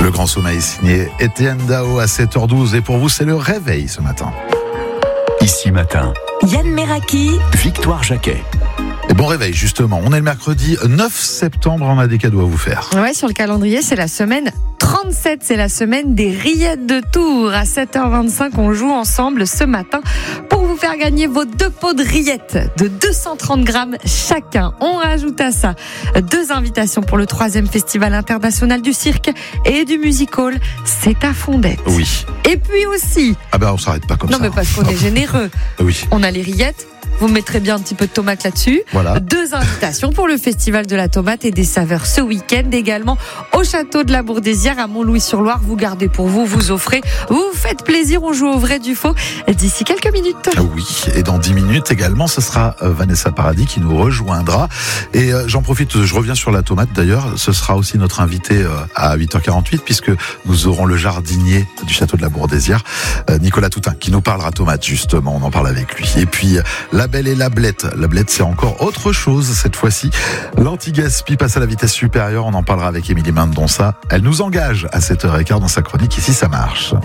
Le Grand Sommeil signé Étienne Dao à 7h12. Et pour vous, c'est le réveil ce matin. Ici matin, Yann Meraki, Victoire Jacquet. Et bon réveil, justement. On est le mercredi 9 septembre, on a des cadeaux à vous faire. Ouais, sur le calendrier, c'est la semaine 37, c'est la semaine des rillettes de Tours. À 7h25, on joue ensemble ce matin pour vous faire gagner vos 2 pots de rillettes de 230 grammes chacun. On rajoute à ça 2 invitations pour le 3e Festival international du cirque et du music-hall. C'est à Fondette. Oui. Et puis aussi... Ah ben on s'arrête pas comme non, ça. mais parce qu'on est généreux. Oui. On a les rillettes. Vous mettrez bien un petit peu de tomate là-dessus. Voilà. 2 invitations pour le Festival de la tomate et des saveurs ce week-end. Également au château de la Bourdésière à Montlouis-sur-Loire. Vous gardez pour vous, vous offrez. Vous faites plaisir. On joue au vrai du faux d'ici quelques minutes. Ah oui, et dans 10 minutes également, ce sera Vanessa Paradis qui nous rejoindra. Et j'en profite, je reviens sur la tomate d'ailleurs. Ce sera aussi notre invité à 8h48 puisque nous aurons le jardinier du château de la Bourdésière, Nicolas Toutain, qui nous parlera tomate justement. On en parle avec lui. Et puis la belle et la blette. La blette, c'est encore autre chose cette fois-ci. L'anti-gaspi passe à la vitesse supérieure. On en parlera avec Émilie Mendonça. Elle nous engage à 7h15 dans sa chronique Ici ça marche.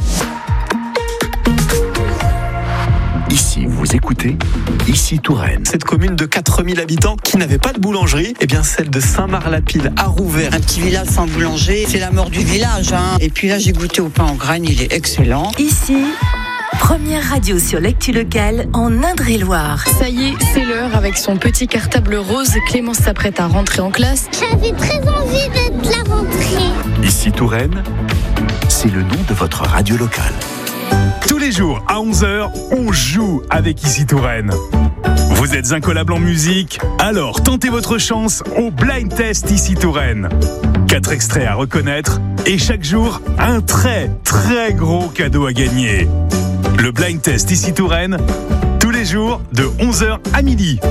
Ici, vous écoutez Ici Touraine. Cette commune de 4000 habitants qui n'avait pas de boulangerie, eh bien celle de Saint-Marc-la-Pile à Rouvert. Un petit village sans boulanger, c'est la mort du village. Et puis là, j'ai goûté au pain en graines, il est excellent. ici, première radio sur l'actu locale en Indre-et-Loire. Ça y est, c'est l'heure. Avec son petit cartable rose, Clémence s'apprête à rentrer en classe. J'avais très envie d'être la rentrée. Ici Touraine, c'est le nom de votre radio locale. Tous les jours à 11h, on joue avec Ici Touraine. Vous êtes incollable en musique? Alors tentez votre chance au Blind Test Ici Touraine. 4 extraits à reconnaître et chaque jour, un très très gros cadeau à gagner. Le Blind Test Ici Touraine, tous les jours de 11h à midi.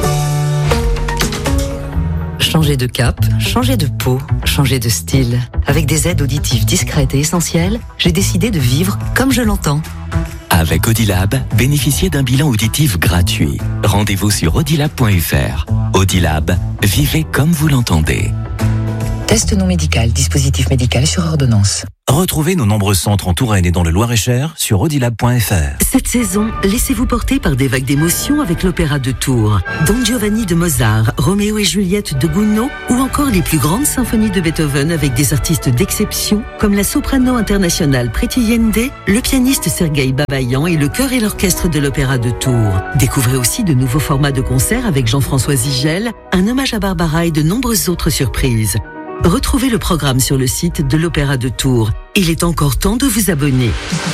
Changer de cap, changer de peau, changer de style. Avec des aides auditives discrètes et essentielles, j'ai décidé de vivre comme je l'entends. Avec Audilab, bénéficiez d'un bilan auditif gratuit. Rendez-vous sur audilab.fr. Audilab, vivez comme vous l'entendez. Test non médical, dispositif médical sur ordonnance. Retrouvez nos nombreux centres en Touraine et dans le Loir-et-Cher sur audilab.fr. Cette saison, laissez-vous porter par des vagues d'émotions avec l'Opéra de Tours. Don Giovanni de Mozart, Roméo et Juliette de Gounod ou encore les plus grandes symphonies de Beethoven avec des artistes d'exception comme la soprano internationale Priti Yende, le pianiste Sergueï Babayan et le chœur et l'orchestre de l'Opéra de Tours. Découvrez aussi de nouveaux formats de concerts avec Jean-François Zigel, un hommage à Barbara et de nombreuses autres surprises. Retrouvez le programme sur le site de l'Opéra de Tours. Il est encore temps de vous abonner.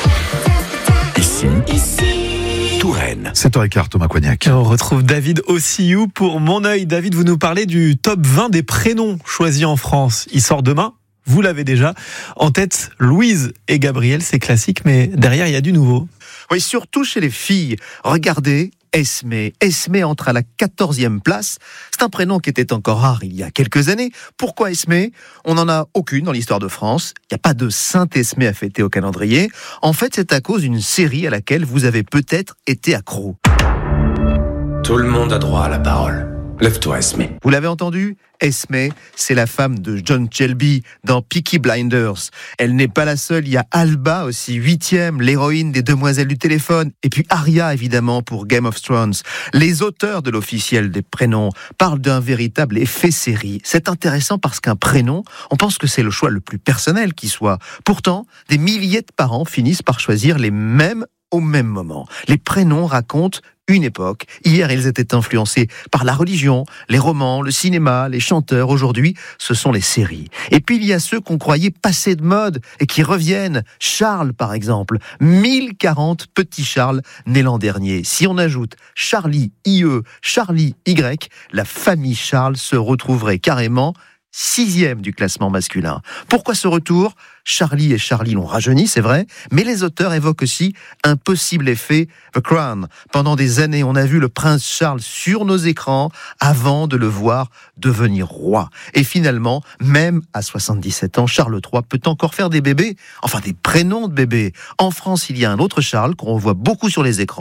Ici, Touraine. 7h15, Thomas Coignac. On retrouve David Ossiou pour Mon œil. David, vous nous parlez du top 20 des prénoms choisis en France. Il sort demain, vous l'avez déjà. En tête, Louise et Gabriel, c'est classique, mais derrière, il y a du nouveau. Oui, surtout chez les filles. Regardez, Esmé. Esmé entre à la 14e place. C'est un prénom qui était encore rare il y a quelques années. Pourquoi Esmé ? On n'en a aucune dans l'histoire de France. Il n'y a pas de Sainte Esmé à fêter au calendrier. En fait, c'est à cause d'une série à laquelle vous avez peut-être été accro. Tout le monde a droit à la parole. Lève-toi, Esmé. Vous l'avez entendu ? Esmé, c'est la femme de John Shelby dans Peaky Blinders. Elle n'est pas la seule, il y a Alba aussi, 8e, l'héroïne des Demoiselles du téléphone, et puis Arya évidemment pour Game of Thrones. Les auteurs de l'officiel des prénoms parlent d'un véritable effet série. C'est intéressant parce qu'un prénom, on pense que c'est le choix le plus personnel qui soit. Pourtant, des milliers de parents finissent par choisir les mêmes au même moment. Les prénoms racontent une époque. Hier, ils étaient influencés par la religion, les romans, le cinéma, les chanteurs. Aujourd'hui, ce sont les séries. Et puis, il y a ceux qu'on croyait passés de mode et qui reviennent. Charles, par exemple. 1040 petits Charles nés l'an dernier. Si on ajoute Charlie IE, Charlie Y, la famille Charles se retrouverait carrément 6e du classement masculin. Pourquoi ce retour ? Charlie et Charlie l'ont rajeuni, c'est vrai, mais les auteurs évoquent aussi un possible effet The Crown. Pendant des années, on a vu le prince Charles sur nos écrans avant de le voir devenir roi. Et finalement, même à 77 ans, Charles III peut encore faire des bébés, enfin des prénoms de bébés. En France, il y a un autre Charles qu'on revoit beaucoup sur les écrans,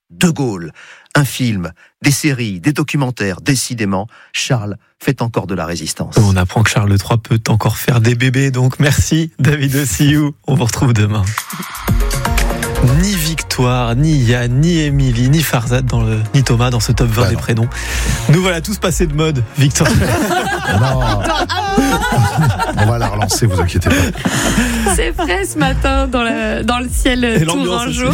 De Gaulle, un film, des séries, des documentaires, décidément, Charles fait encore de la résistance. On apprend que Charles III peut encore faire des bébés, donc merci David Ossiou. On vous retrouve demain. Ni Victoire, ni Yann, ni Émilie, ni Farzad, ni Thomas dans ce top 20 des prénoms. Nous voilà tous passés de mode, Victor. Non. On va la relancer, vous inquiétez pas. C'est frais ce matin dans le ciel tourangeau.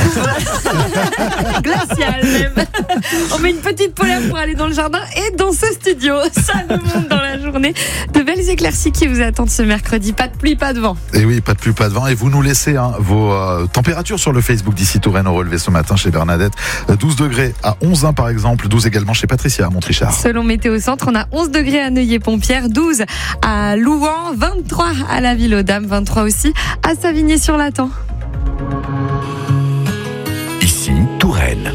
Glacial même. On met une petite polaire pour aller dans le jardin et dans ce studio. Ça nous monte dans la journée. De belles éclaircies qui vous attendent ce mercredi. Pas de pluie, pas de vent. Et oui, pas de pluie, pas de vent. Et vous nous laissez vos températures sur le Facebook d'ici Touraine au relevé ce matin chez Bernadette. 12 degrés à 11 par exemple. 12 également chez Patricia à Montrichard. Selon Météo Centre, on a 11 degrés à Neuilly-Pompierre, 12 à Louan, 23 à la Ville aux Dames, 23 aussi à Savigny-sur-Latan. Ici, Touraine.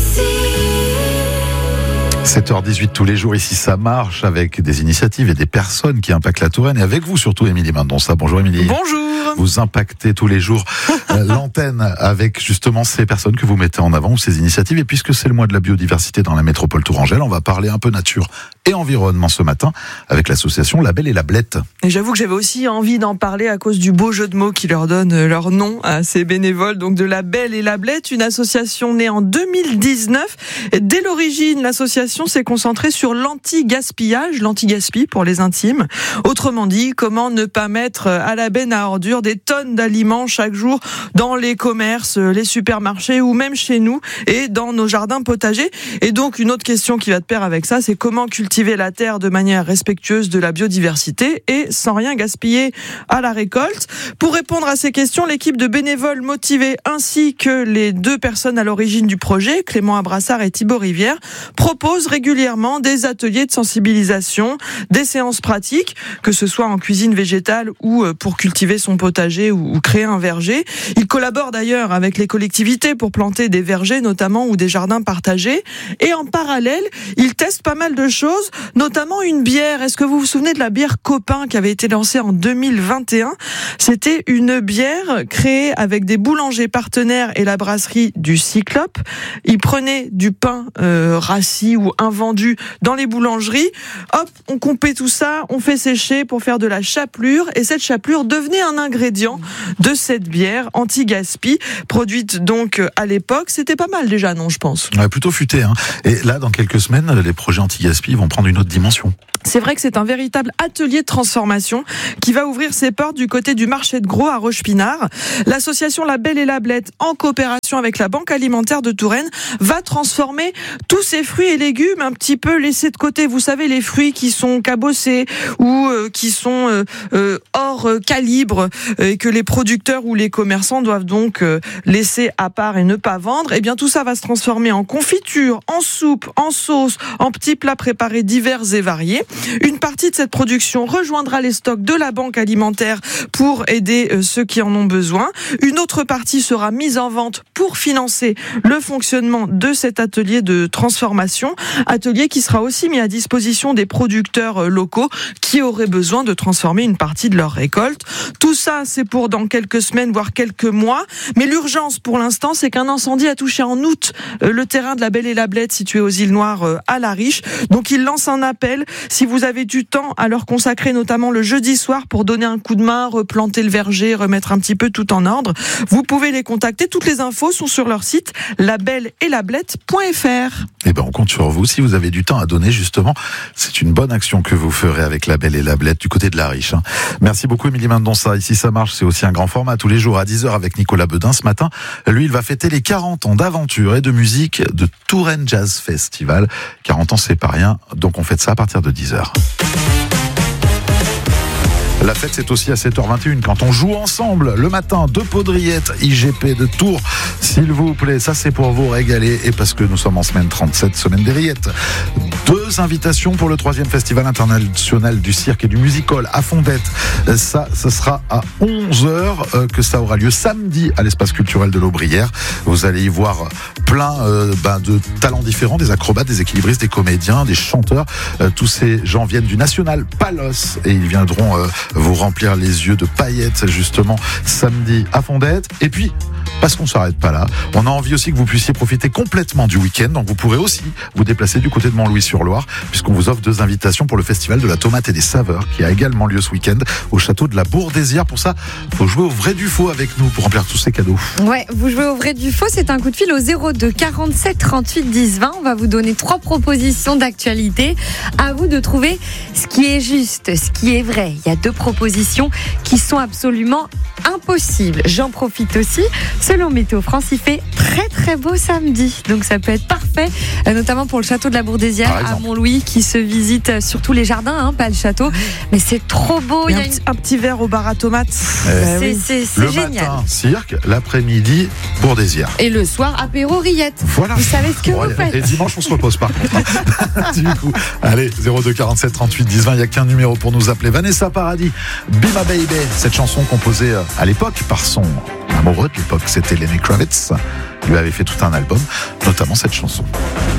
7h18 tous les jours, ici ça marche avec des initiatives et des personnes qui impactent la Touraine et avec vous surtout Émilie Mendonça. Bonjour Émilie. Bonjour. Vous impactez tous les jours l'antenne avec justement ces personnes que vous mettez en avant ou ces initiatives. Et puisque c'est le mois de la biodiversité dans la métropole tourangelle, on va parler un peu nature et environnement ce matin avec l'association La Belle et la Blette. Et j'avoue que j'avais aussi envie d'en parler à cause du beau jeu de mots qui leur donne leur nom à ces bénévoles. Donc de La Belle et la Blette, une association née en 2019. Et dès l'origine, l'association s'est concentrée sur l'anti-gaspillage, l'anti-gaspi pour les intimes. Autrement dit, comment ne pas mettre à la benne à ordures des tonnes d'aliments chaque jour dans les commerces, les supermarchés ou même chez nous et dans nos jardins potagers. Et donc une autre question qui va de pair avec ça, c'est comment cultiver la terre de manière respectueuse de la biodiversité et sans rien gaspiller à la récolte. Pour répondre à ces questions, l'équipe de bénévoles motivés ainsi que les deux personnes à l'origine du projet, Clément Abrassard et Thibaut Rivière, proposent régulièrement des ateliers de sensibilisation, des séances pratiques, que ce soit en cuisine végétale ou pour cultiver son potager ou créer un verger. Ils collaborent d'ailleurs avec les collectivités pour planter des vergers notamment ou des jardins partagés. Et en parallèle, ils testent pas mal de choses, notamment une bière. Est-ce que vous vous souvenez de la bière Copain qui avait été lancée en 2021 ? C'était une bière créée avec des boulangers partenaires et la brasserie du Cyclope. Ils prenaient du pain rassis ou invendu dans les boulangeries. Hop, on compait tout ça, on fait sécher pour faire de la chapelure et cette chapelure devenait un ingrédient de cette bière anti-gaspi, produite donc à l'époque. C'était pas mal déjà, non, je pense. Ouais, plutôt futé, hein. Et là, dans quelques semaines, les projets anti-gaspi vont prendre une autre dimension. C'est vrai que c'est un véritable atelier de transformation qui va ouvrir ses portes du côté du marché de Gros à Rochepinard. L'association La Belle et la Blette, en coopération avec la Banque alimentaire de Touraine, va transformer tous ces fruits et légumes un petit peu laissés de côté. Vous savez, les fruits qui sont cabossés ou qui sont hors calibre et que les producteurs ou les commerçants doivent donc laisser à part et ne pas vendre. Eh bien, tout ça va se transformer en confiture, en soupe, en sauce, en petits plats préparés divers et variés. Une partie de cette production rejoindra les stocks de la Banque alimentaire pour aider ceux qui en ont besoin. Une autre partie sera mise en vente pour financer le fonctionnement de cet atelier de transformation. Atelier qui sera aussi mis à disposition des producteurs locaux qui auraient besoin de transformer une partie de leur récolte. Tout ça, c'est pour dans quelques semaines, voire quelques mois. Mais l'urgence pour l'instant, c'est qu'un incendie a touché en août le terrain de La Belle et la Blette situé aux Îles Noires à La Riche. Donc il lance un appel. Si vous avez du temps à leur consacrer, notamment le jeudi soir, pour donner un coup de main, replanter le verger, remettre un petit peu tout en ordre, vous pouvez les contacter. Toutes les infos sont sur leur site labelleetlablette.fr. Eh ben, on compte sur vous. Si vous avez du temps à donner, justement, c'est une bonne action que vous ferez avec La Belle et la Blette du côté de La Riche. Merci beaucoup, Émilie Mendonça. Ici, ça marche. C'est aussi un grand format tous les jours à 10h avec Nicolas Bedin. Ce matin, lui, il va fêter les 40 ans d'aventure et de musique de Touraine Jazz Festival. 40 ans, c'est pas rien. Donc, on fête ça à partir de 10h. La fête, c'est aussi à 7h21 quand on joue ensemble le matin. Deux Podriettes, IGP de Tours, s'il vous plaît. Ça, c'est pour vous régaler et parce que nous sommes en semaine 37, semaine des rillettes. Deux invitations pour le 3e Festival international du cirque et du music-hall à Fondette. Ça sera à 11h que ça aura lieu samedi à l'espace culturel de l'Aubrière. Vous allez y voir plein de talents différents, des acrobates, des équilibristes, des comédiens, des chanteurs. Tous ces gens viennent du National Palace et ils viendront vous remplir les yeux de paillettes justement samedi à Fondette. Et puis parce qu'on ne s'arrête pas là. On a envie aussi que vous puissiez profiter complètement du week-end. Donc vous pourrez aussi vous déplacer du côté de Montlouis-sur-Loire, puisqu'on vous offre 2 invitations pour le festival de la tomate et des saveurs qui a également lieu ce week-end au château de la Bourdésière. Pour ça, il faut jouer au vrai du faux avec nous pour remplir tous ces cadeaux. Ouais, vous jouez au vrai du faux, c'est un coup de fil au 02 47 38 10 20. On va vous donner 3 propositions d'actualité. À vous de trouver ce qui est juste, ce qui est vrai. Il y a 2 propositions qui sont absolument impossibles. J'en profite aussi. Selon Météo France, il fait très très beau samedi. Donc ça peut être parfait, notamment pour le château de la Bourdésière à Montlouis qui se visite surtout les jardins, pas le château. Mais c'est trop beau. Il y a un petit verre au bar à tomates. C'est le génial. Matin, cirque, l'après-midi, Bourdésière. Et le soir, apéro rillettes. Voilà. Vous savez ce que vous faites. Et dimanche, on se repose par contre. Du coup, allez, 02 47 38 10 20, il n'y a qu'un numéro pour nous appeler. Vanessa Paradis, Be My Baby. Cette chanson composée à l'époque par son amoureux de l'époque, c'était Lenny Kravitz. Il lui avait fait tout un album, notamment cette chanson.